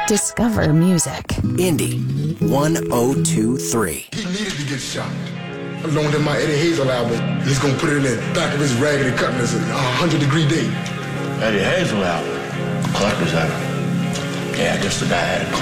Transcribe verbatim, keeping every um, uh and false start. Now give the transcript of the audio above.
Discover music. Indie one oh two three. He needed to get shot. I loaned him my Eddie Hazel album. He's gonna put it in the back of his Raggedy Cutlass a hundred degree day. Eddie Hazel album. Collector's item. Yeah, just the guy had a